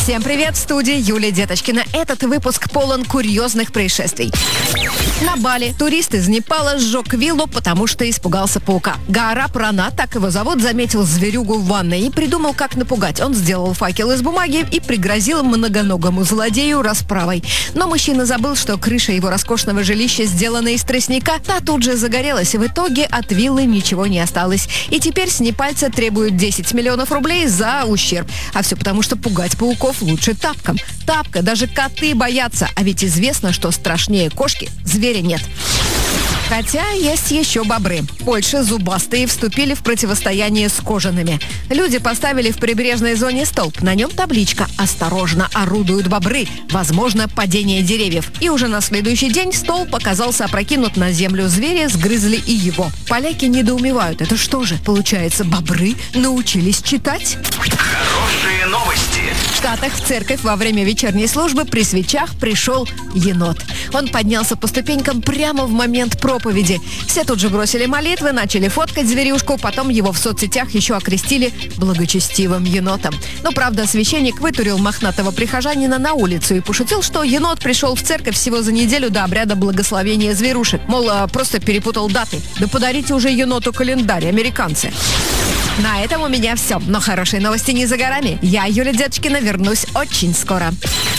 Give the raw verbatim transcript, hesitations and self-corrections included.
Всем привет, в студии Юлия Деточкина. Этот выпуск полон курьезных происшествий. На Бали турист из Непала сжег виллу, потому что испугался паука. Гаарап Рана, так его зовут, заметил зверюгу в ванной и придумал, как напугать. Он сделал факел из бумаги и пригрозил многоногому злодею расправой. Но мужчина забыл, что крыша его роскошного жилища сделана из тростника. Та тут же загорелась, и в итоге от виллы ничего не осталось. И теперь с непальца требуют десять миллионов рублей за ущерб. А все потому, что пугать пауков лучше тапком. Тапка даже коты боятся, а ведь известно, что страшнее кошки зверя нет. Хотя есть еще бобры. В Польше зубастые вступили в противостояние с кожаными. Люди поставили в прибрежной зоне столб. На нем табличка «Осторожно, орудуют бобры. Возможно, падение деревьев». И уже на следующий день столб оказался опрокинут на землю. Звери сгрызли и его. Поляки недоумевают. Это что же, получается, бобры научились читать? Хорошие новости. В Штатах в церковь во время вечерней службы при свечах пришел енот. Он поднялся по ступенькам прямо в момент проповеди. Все тут же бросили молитвы, начали фоткать зверюшку, потом его в соцсетях еще окрестили благочестивым енотом. Но, правда, священник вытурил мохнатого прихожанина на улицу и пошутил, что енот пришел в церковь всего за неделю до обряда благословения зверушек. Мол, просто перепутал даты. Да подарите уже еноту календарь, американцы. На этом у меня все. Но хорошие новости не за горами. Я, Юлия Деточкина, вернусь очень скоро.